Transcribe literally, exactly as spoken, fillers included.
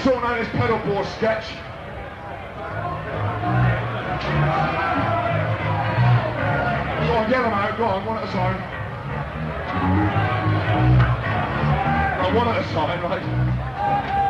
sort known as pedalboard sketch. Go on, get them out, go on, one at a time. Right, one at a time, right?